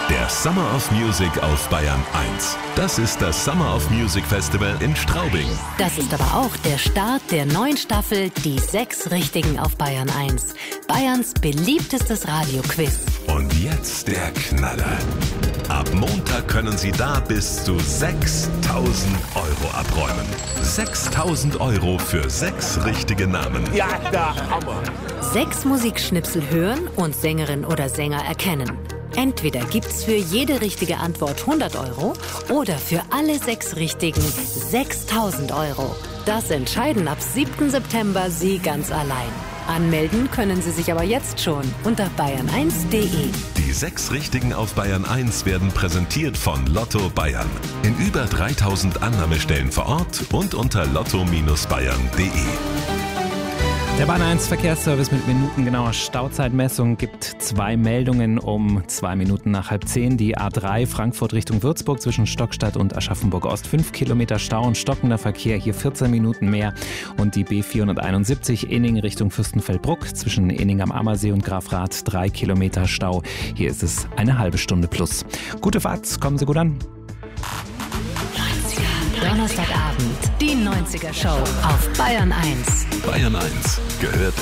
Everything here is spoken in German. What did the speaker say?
Der Summer of Music auf Bayern 1. Das ist das Summer of Music Festival in Straubing. Das ist aber auch der Start der neuen Staffel Die 6 Richtigen auf Bayern 1. Bayerns beliebtestes Radioquiz. Und jetzt der Knaller. Ab Montag können Sie da bis zu 6.000 Euro abräumen. 6.000 Euro für 6 richtige Namen. Ja, der Hammer. 6 Musikschnipsel hören und Sängerin oder Sänger erkennen. Entweder gibt's für jede richtige Antwort 100 Euro oder für alle 6 Richtigen 6.000 Euro. Das entscheiden ab 7. September Sie ganz allein. Anmelden können Sie sich aber jetzt schon unter bayern1.de. Die 6 Richtigen auf Bayern 1 werden präsentiert von Lotto Bayern. In über 3.000 Annahmestellen vor Ort und unter lotto-bayern.de. Der Bahn 1 Verkehrsservice mit minutengenauer Stauzeitmessung gibt 2 Meldungen um 2 Minuten nach 9:30. Die A3 Frankfurt Richtung Würzburg zwischen Stockstadt und Aschaffenburg Ost 5 Kilometer Stau und stockender Verkehr, hier 14 Minuten mehr. Und die B471 Inning Richtung Fürstenfeldbruck zwischen Inning am Ammersee und Grafrath 3 Kilometer Stau. Hier ist es eine halbe Stunde plus. Gute Fahrt, kommen Sie gut an. Donnerstagabend, die 90er Show auf Bayern 1. Bayern 1 gehört